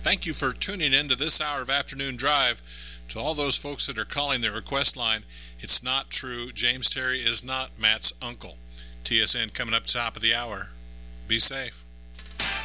Thank you for tuning in to this hour of Afternoon Drive. To all those folks that are calling the request line, it's not true. James Terry is not Matt's uncle. TSN coming up top of the hour. Be safe.